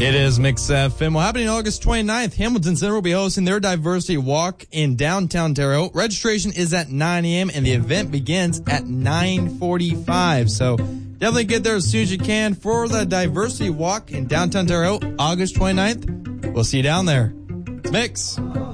It is Mix FM. Well, happening August 29th, Hamilton Center will be hosting their diversity walk in downtown Terre Haute. Registration is at 9 a.m. and the event begins at 9:45. So definitely get there as soon as you can for the diversity walk in downtown Terre Haute, August 29th. We'll see you down there. It's Mix.